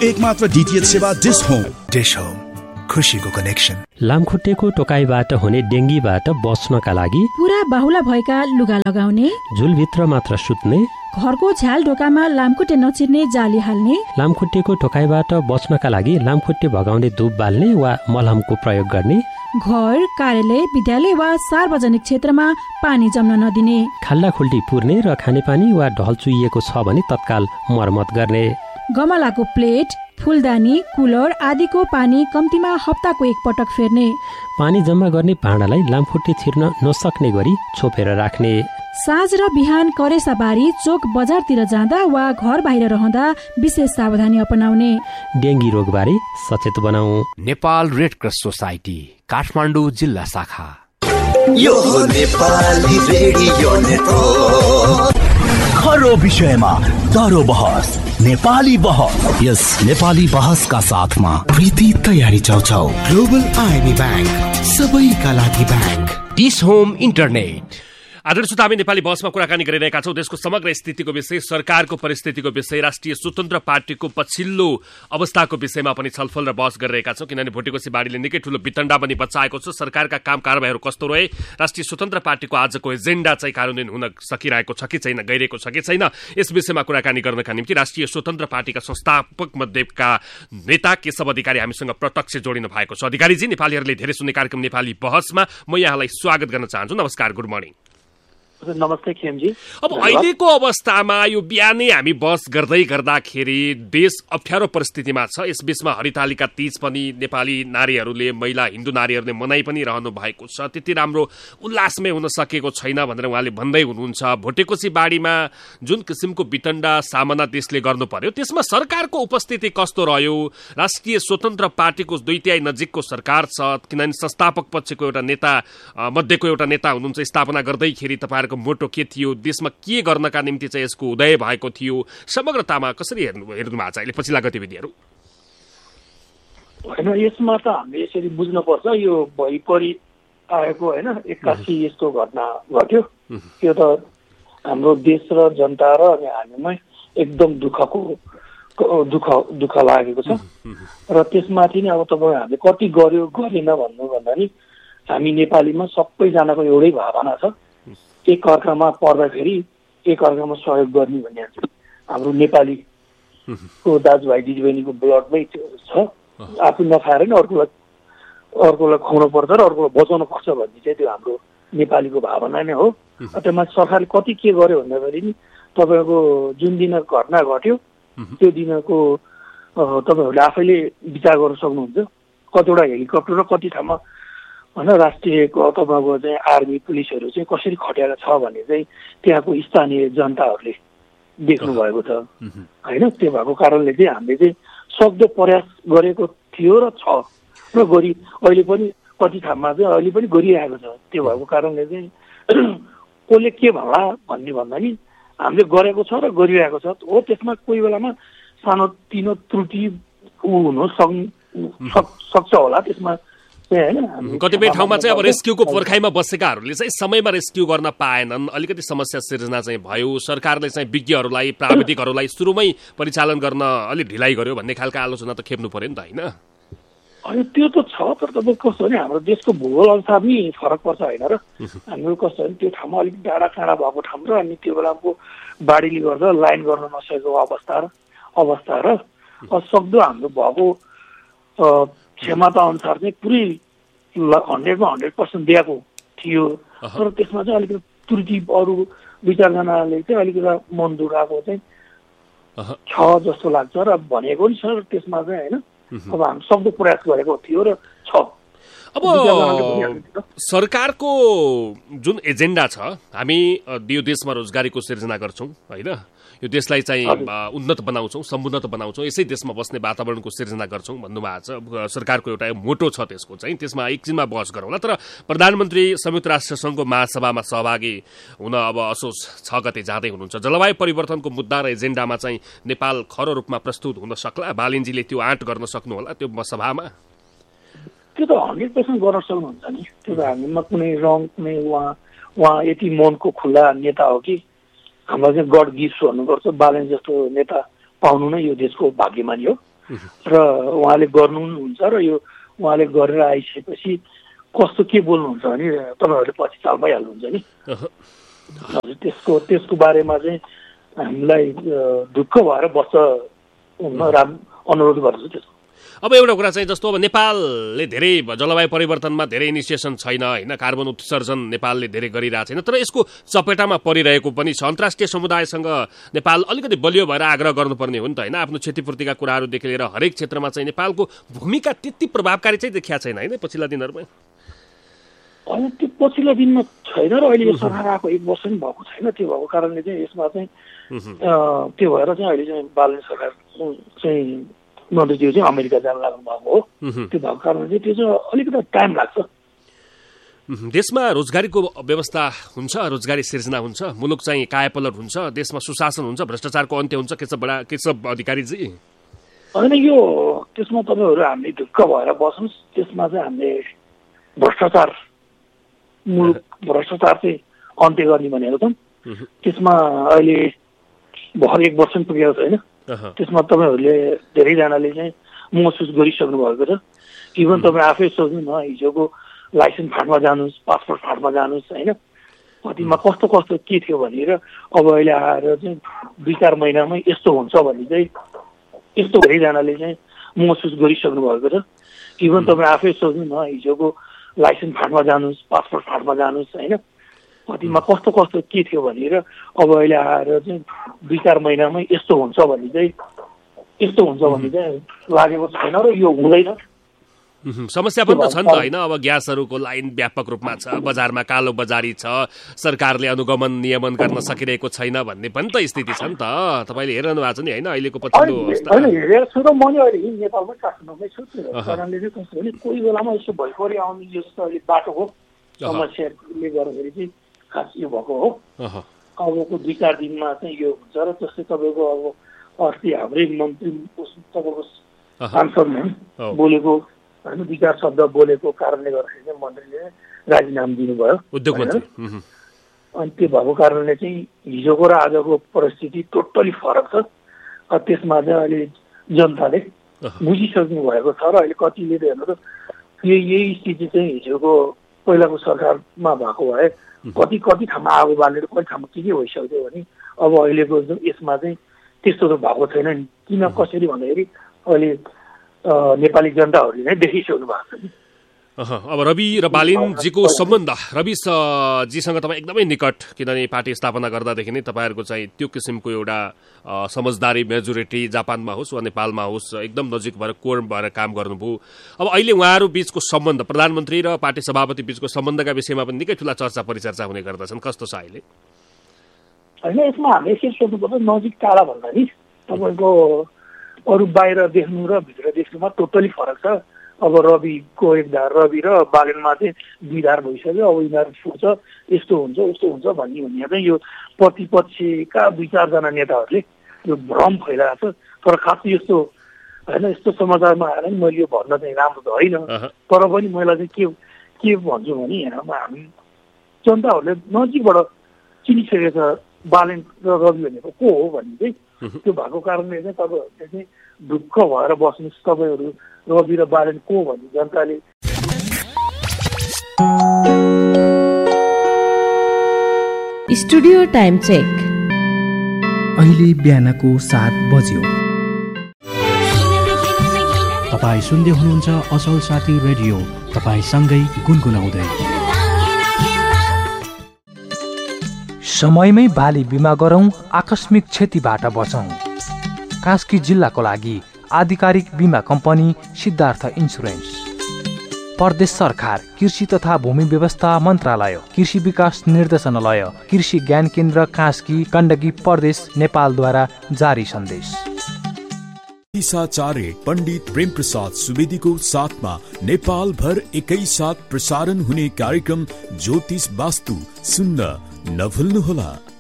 एकमात्र डीटीएच सेवा dish home. Dish home, खुशीको कनेक्सन। लामखुट्टेको टोकाइबाट हुने डेङ्गीबाट बच्नका लागि पुरा बाहुला भएका लुगा लगाउने, झुलभित्र मात्र सुत्ने, घरको झ्याल ढोकामा लामखुट्टे नचिर्ने जाली हाल्ने, लामखुट्टेको टोकाइबाट बच्नका लागि लामखुट्टे भगाउने धूप बाल्ने वा मलहमको प्रयोग गर्ने, घर, कार्यालय, विद्यालय वा सार्वजनिक क्षेत्रमा पानी जम्न नदिने, खाल्डाखुल्टी पुर्ने र खानेपानी वा ढल चुइएको छ भने तत्काल मर्मत गर्ने, गमलाको प्लेट, फुलदानी, कुलर आदिको पानी कम्तीमा हप्ताको एक पटक फेर्ने, पानी जम्मा गर्ने भाँडालाई लामखुट्टे छिर्न नसक्ने गरी छोपेर राख्ने, साँझ र बिहान करेसाबारी, चोक बजारतिर जाँदा वा घर बाहिर रहँदा विशेष सावधानी अपनाउने। डेङ्गी रोगबारे सचेत बनाऊ। Nepal red cross society Kathmandu जिल्ला शाखा। यो हो नेपाली रेडियो नेटवर्क। खरो विषयमा दरो बहस, नेपाली बहस। यस नेपाली बहसका साथमा प्रीति तयारी चौचौ, ग्लोबल आईबी बैंक, सबैका लागि बैंक, डिश होम इन्टरनेट। आदरणीय श्रोता, हामी नेपाली बहसमा कुराकानी गरिरहेका छौँ। देशको समग्र स्थितिको विषय, सरकारको परिस्थितिको विषय, राष्ट्रिय स्वतन्त्र पार्टीको पछिल्लो अवस्थाको विषयमा पनि छलफल र बहस गरिरहेका छौँ। किनभने भोटेकोसी बाढीले निकै ठूलो वितण्डा पनि बचाएको छ। सरकारका काम कारबाहीहरू कस्तो रहे, राष्ट्रिय स्वतन्त्र पार्टीको आजको एजेन्डा चाहिँ कार्यान्वयन हुन सकिरहेको छ कि छैन, गइरहेको छ कि छैन, यस विषयमा कुराकानी गर्नका निम्ति राष्ट्रिय स्वतन्त्र पार्टीका संस्थापक मध्येका नेता केशव अधिकारी हामीसँग प्रत्यक्ष जोडिनु भएको छ। अधिकारीजी, नेपालीहरूले धेरै सुन्ने कार्यक्रम नेपाली बहसमा म यहाँलाई स्वागत गर्न चाहन्छु। नमस्कार, गुड मर्निङ। नमस्ते खेमजी। अब अहिलेको अवस्थामा यो बिहानै हामी बस गर्दै गर्दाखेरि देश अप्ठ्यारो परिस्थितिमा छ। यस बीचमा हरितालिका तीज पनि नेपाली नारीहरूले, महिला हिन्दू नारीहरूले मनाइ पनि रहनु भएको छ। त्यति राम्रो उल्लासमै हुन सकेको छैन भनेर उहाँले भन्दै हुनुहुन्छ। भोटेकोसी बाढीमा जुन किसिमको वितण्डा सामना देशले गर्नु पर्यो, त्यसमा सरकारको उपस्थिति कस्तो रह्यो? राष्ट्रिय स्वतन्त्र पार्टीको 2/3 नजिकको सरकार छ, किनभने संस्थापक पक्षको एउटा नेता मध्येको एउटा नेता हुनुहुन्छ। स्थापना गर्दैखेरि तपाईँहरूको मोटो के थियो, देशमा के गर्नका निम्ति चाहिँ यसको उदय भएको थियो, समग्रतामा कसरी हेर्नु भएको छ अहिले पछिल्ला गतिविधिहरू? होइन, यसमा त हामीले यसरी बुझ्नुपर्छ, यो भइपरि आएको होइन 81 यस्तो घटना घट्यो। त्यो त हाम्रो देश र जनता र अनि हामीमै एकदम दुःख लागेको छ। र त्यसमाथि नै अब तपाईँ हामीले कति गर्यो गरेन भन्दा नि हामी नेपालीमा सबैजनाको एउटै भावना छ, एक अर्कामा पर्दाखेरि एक अर्कामा सहयोग गर्ने भन्ने हाम्रो नेपालीको दाजुभाइ दिदीबहिनीको ब्लडमै छ। आफू नखाएर नि अर्कोलाई खुवाउनु पर्छ र अर्कोलाई बचाउनु पर्छ भन्ने चाहिँ त्यो हाम्रो नेपालीको भावना नै हो। त्यसमा सरकारले कति के गर्यो भन्दाखेरि नि तपाईँको जुन दिन घटना घट्यो त्यो दिनको तपाईँहरूले आफैले विचार गर्न सक्नुहुन्छ। कतिवटा हेलिकप्टर र कति ठाउँमा होइन राष्ट्रियको तपाईँको चाहिँ आर्मी पुलिसहरू चाहिँ कसरी खट्याएको छ भने चाहिँ त्यहाँको स्थानीय जनताहरूले देख्नु भएको छ होइन। त्यो भएको कारणले चाहिँ हामीले चाहिँ सक्दो प्रयास गरेको थियो र छ र अहिले पनि कति ठाउँमा चाहिँ अहिले पनि गरिरहेको छ। त्यो भएको कारणले चाहिँ कसले के भन्ला भन्ने भन्दा नि हामीले गरेको छ र गरिरहेको छ हो। त्यसमा कोही बेलामा सानोतिनो त्रुटि हुन सक्छ होला। त्यसमा कतिपय ठाउँमा चाहिँ अब रेस्क्युको पर्खाइमा बसेकाहरूले चाहिँ समयमा रेस्क्यु गर्न पाएनन्, अलिकति समस्या सिर्जना चाहिँ भयो। सरकारले चाहिँ विज्ञहरूलाई, प्राविधिकहरूलाई सुरुमै परिचालन गर्न अलिक ढिलाइ गर्यो भन्ने खालको आलोचना त खेप्नु पर्यो नि त होइन? अनि त्यो त छ, तर तपाईँ कस्तो भने हाम्रो देशको भूगोल अनुसार नि फरक पर्छ होइन र। हाम्रो कस्तो भने त्यो ठाउँमा अलिक डाँडा काँडा भएको ठाउँ र अनि त्यो बेलाको बाढीले गर्दा लाइन गर्न नसकेको अवस्था र सक्दो हाम्रो भएको क्षमता अनुसार चाहिँ पुरै 100% दिएको थियो। तर त्यसमा चाहिँ अलिकति त्रुटि अरू 2-4जनाले चाहिँ अलिकति मन दुखाएको चाहिँ छ जस्तो लाग्छ र भनेको नि सर त्यसमा चाहिँ होइन। अब हामी सक्दो प्रयास गरेको थियो र छ। अब सरकारको जुन एजेन्डा छ, हामी यो देशमा रोजगारीको सिर्जना गर्छौँ होइन, यो देशलाई चाहिँ उन्नत बनाउँछौँ, समुन्नत बनाउँछौँ, यसै देशमा बस्ने वातावरणको सिर्जना गर्छौँ भन्नुभएको छ। सरकारको एउटा मोटो छ त्यसको चाहिँ, त्यसमा एकछिनमा बहस गरौँला। तर प्रधानमन्त्री संयुक्त राष्ट्र सङ्घको महासभामा सहभागी हुन अब असोज 6 गते जाँदै हुनुहुन्छ। जलवायु परिवर्तनको मुद्दा र एजेन्डामा चाहिँ नेपाल खरो रूपमा प्रस्तुत हुन सक्ला? बालिनजीले त्यो आँट गर्न सक्नु होला त्यो सभामा? त्यो त 100% गर्न सक्नुहुन्छ नि। त्यो त हामीमा कुनै रङ कुनै उहाँ यति मनको खुल्ला नेता हो कि हामीलाई चाहिँ गड गिफ्ट भन्नुपर्छ। बालेन जस्तो नेता पाउनु नै यो देशको भाग्यमानी हो। र उहाँले गर्नुहुन्छ र यो उहाँले गरेर आइसकेपछि कस्तो के बोल्नुहुन्छ भने तपाईँहरूले पछि चाल पाइहाल्नुहुन्छ नि। हजुर त्यसको बारेमा चाहिँ हामीलाई ढुक्क भएर बस्छ अनुरोध गर्छु। त्यसको अब एउटा कुरा चाहिँ जस्तो अब नेपालले धेरै जलवायु परिवर्तनमा धेरै इनिसिएसन छैन होइन, कार्बन उत्सर्जन नेपालले धेरै गरिरहेको छैन, तर यसको चपेटामा परिरहेको पनि छ। अन्तर्राष्ट्रिय समुदायसँग नेपाल अलिकति बलियो भएर आग्रह गर्नुपर्ने हो नि त होइन। आफ्नो क्षतिपूर्तिका कुराहरूदेखि लिएर हरेक क्षेत्रमा चाहिँ नेपालको भूमिका त्यति प्रभावकारी चाहिँ देखिया छैन होइन पछिल्ला दिनहरूमा। होइन त्यो पछिल्लो दिनमा छैन र अहिले यो सरकार आएको 1 वर्ष पनि भएको छैन। त्यो भएको कारणले चाहिँ यसमा चाहिँ त्यो भएर चाहिँ अहिले चाहिँ बालन सरकार चाहिँ नदीज्यू चाहिँ अमेरिका जान लाग्नु भएको हो। त्यो भएको कारणले चाहिँ त्यो चाहिँ अलिकति टाइम लाग्छ। देशमा रोजगारीको व्यवस्था हुन्छ, रोजगारी सिर्जना हुन्छ, मुलुक चाहिँ कायापलट हुन्छ, देशमा सुशासन हुन्छ, भ्रष्टाचारको अन्त्य हुन्छ केशव अधिकारीजी? होइन यो त्यसमा तपाईँहरू हामीले ढुक्क भएर बस्नुहोस्। त्यसमा चाहिँ हामीले भ्रष्टाचार चाहिँ अन्त्य गर्ने भनेको छौँ। त्यसमा अहिले भर 1 वर्ष पनि पुगेको छैन। त्यसमा तपाईँहरूले धेरैजनाले चाहिँ महसुस गरिसक्नु भएको छ। इभन तपाईँ आफै सोच्नु न, हिजोको लाइसेन्स फाटमा जानुहोस्, पासपोर्ट फाटमा जानुहोस् होइन, कतिमा कस्तो कस्तो के थियो भनेर अब अहिले आएर चाहिँ 2-4 महिनामै यस्तो हुन्छ भने चाहिँ यस्तो धेरैजनाले चाहिँ महसुस गरिसक्नु भएको छ। इभन तपाईँ आफै सोच्नु न, हिजोको लाइसेन्स फाटमा जानुहोस्, पासपोर्ट फाटमा जानुहोस् होइन, कतिमा कस्तो कस्तो के थियो भनेर अब अहिले आएर चाहिँ 2-4 महिनामै यस्तो हुन्छ भने चाहिँ लागेको छैन र यो हुँदैन। समस्या पनि त छ नि त होइन। अब ग्यासहरूको लाइन व्यापक रूपमा छ, बजारमा कालो बजारी छ, सरकारले अनुगमन नियमन गर्न सकिरहेको छैन भन्ने पनि त स्थिति छ नि त। तपाईँले हेरिरहनु भएको छ नि होइन अहिलेको पछिल्लो अवस्था? होइन हेरेको छु र मैले अहिले नेपालमै काठमाडौँमै छु। त्यो कारणले चाहिँ कस्तो भने कोही बेलामा यसो भइपरि आउने जस्तो अहिले बाटोको समस्याले गर्दाखेरि चाहिँ खास यो भएको हो। अबको 2-4 दिनमा चाहिँ यो हुन्छ र जस्तै तपाईँको अब अस्ति हाम्रै मन्त्री तपाईँको सांसदले बोलेको होइन 2-4 शब्द बोलेको कारणले गर्दाखेरि चाहिँ मन्त्रीले राजीनामा दिनुभयो उद्योग मन्त्री। अनि त्यो भएको कारणले चाहिँ हिजोको र आजको परिस्थिति टोटली फरक छ। त्यसमा चाहिँ अहिले जनताले बुझिसक्नु भएको छ र अहिले कतिले हेर्नु त यही स्थिति चाहिँ हिजोको पहिलाको सरकारमा भएको भए कति ठाउँमा आगो बालेर कति ठाउँमा के भइसक्यो भने अब अहिलेको यसमा चाहिँ त्यस्तो त भएको छैन नि। किन कसरी भन्दाखेरि अहिले नेपाली जनताहरूले नै देखिसक्नु भएको छ नि। अब रवि र बालिनजीको सम्बन्ध, रवि जीसँग तपाईँ एकदमै निकट, किनभने पार्टी स्थापना गर्दादेखि नै तपाईँहरूको चाहिँ त्यो किसिमको एउटा समझदारी मेजोरिटी जापानमा होस् वा नेपालमा होस् एकदम नजिक भएर कोर भएर काम गर्नुभयो। अब अहिले उहाँहरू बीचको सम्बन्ध, प्रधानमन्त्री र पार्टी सभापति बीचको सम्बन्धका विषयमा पनि निकै ठुला चर्चा परिचर्चा हुने गर्दछन्, कस्तो छ अहिले? होइन यसमा हामीले के सोध्नुपर्छ, नजिक टाढा भन्दा नि तपाईँको अरू बाहिर देख्नु र भित्र देख्नुमा टोटली फरक छ। अब रविको एक धार, रवि र बालेनमा चाहिँ 2 धार भइसक्यो। अब यिनीहरू सोच्छ यस्तो हुन्छ उस्तो हुन्छ भन्ने चाहिँ यो प्रतिपक्षका 2-4 जना नेताहरूले यो भ्रम फैलाएको छ। तर खास यस्तो होइन, यस्तो समाचारमा आएर नि मैले यो भन्न चाहिँ राम्रो त होइन, तर पनि मैले चाहिँ के भन्छु भने हामी जनताहरूले नजिकबाट चिनिसकेको छ बालेन र रवि भनेको को हो भन्ने चाहिँ। त्यो भएको कारणले चाहिँ तपाईँहरूले चाहिँ ढुक्क भएर बस्नुहोस्। तपाईँहरू रवि र बालेन को भन्ने जनताले स्टुडियो टाइम चेक अहिले बिहानको 7 बज्यो। तपाईँ सुन्दै हुनुहुन्छ असल साथी रेडियो, तपाईसँगै गुनगुनाउँदै। समयमै बाली बिमा गरौँ, आकस्मिक क्षतिबाट बचौँ। कास्की जिल्लाको लागि आधिकारिक बिमा कम्पनी सिद्धार्थ इन्सुरेन्स। प्रदेश सरकार, कृषि तथा भूमि व्यवस्था मन्त्रालय, कृषि विकास निर्देशनालय, कृषि ज्ञान केन्द्र कास्की, गण्डकी प्रदेश, नेपालद्वारा जारी सन्देश। आचार्य पण्डित प्रेम प्रसाद सुवेदीको साथमा नेपाल भर एकैसाथ प्रसारण हुने कार्यक्रम ज्योतिष वास्तु सुन्न नभुल्नुहोला।